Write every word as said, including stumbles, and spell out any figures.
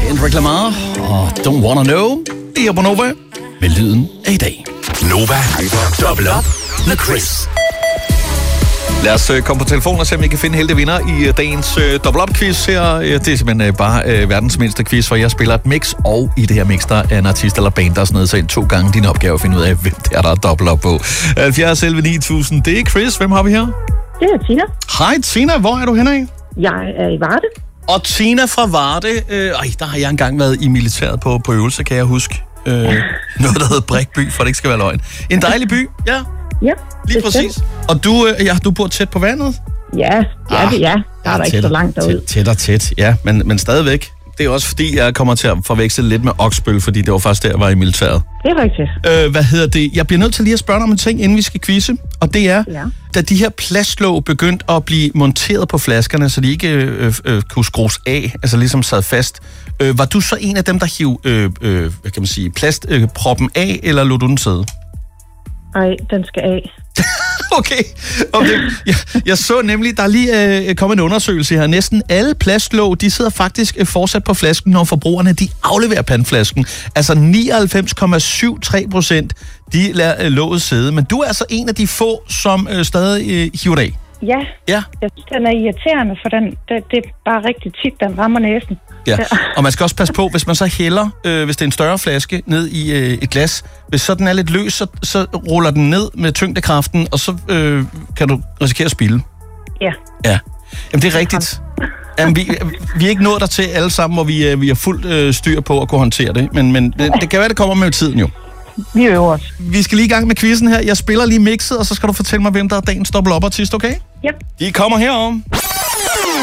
Kendrick Lamar og Don't Wanna Know. Det er på Nova med lyden af i dag. Nova, dobbelt op med Chris. Lad os øh, komme på telefonen og se, om I kan finde heldige vinder i øh, dagens øh, Double Up-quiz her. Øh, det er simpelthen øh, bare øh, verdens mindste quiz, hvor jeg spiller et mix, og i det her mix, der er en artist eller band, der er sådan noget, så ind to gange din opgave at finde ud af, hvem det er, der er Double Up på. halvfjerds elleve ni tusind, det er Chris. Hvem har vi her? Det er Tina. Hej Tina, hvor er du henne af? Jeg er i Varde. Og Tina fra Varde, øh, ej, der har jeg engang været i militæret på, på øvelse, kan jeg huske. Øh, noget, der hedder Brikby, for det ikke skal være løgn. En dejlig by, ja. Ja, lige præcis. Og du, øh, ja, du bor tæt på vandet? Ja, ja, ah, det er. Der er der ikke så langt derude. Tæt, tæt og tæt, ja, men, men stadigvæk. Det er også fordi, jeg kommer til at forveksle lidt med Oksbøl, fordi det var faktisk der, jeg var i militæret. Det er rigtigt. Øh, hvad hedder det? Jeg bliver nødt til lige at spørge dig om en ting, inden vi skal quizze. Og det er, ja. Da de her plastlåg begyndte at blive monteret på flaskerne, så de ikke øh, øh, kunne skrues af, altså ligesom sad fast. Øh, var du så en af dem, der hiv, øh, øh, hvad kan man sige, plastproppen øh, af, eller lod du den sidde? Nej, den skal af. Okay, okay. Jeg, jeg så nemlig, der er lige øh, kommet en undersøgelse her. Næsten alle plastlåg, de sidder faktisk øh, fortsat på flasken, når forbrugerne de afleverer pandflasken. Altså nioghalvfems komma syv tre procent, de lader øh, låget sidde. Men du er altså en af de få, som øh, stadig øh, hiver det af. Ja, ja, jeg synes, den er irriterende, for den, det, det er bare rigtig tit, den rammer næsen. Ja, og man skal også passe på, hvis man så hælder, øh, hvis det er en større flaske, ned i øh, et glas. Hvis så den er lidt løs, så, så ruller den ned med tyngdekraften, og så øh, kan du risikere at spilde. Ja. Ja, jamen det er rigtigt. Jamen, vi, vi er ikke nået der til alle sammen, hvor vi, øh, vi har fuldt øh, styr på at kunne håndtere det. Men, men det, det kan være, det kommer med tiden jo. Vi øver os. Vi skal lige i gang med quizzen her. Jeg spiller lige mixet, og så skal du fortælle mig, hvem der er dagens Double Up-artist, okay? Ja. De kommer herom.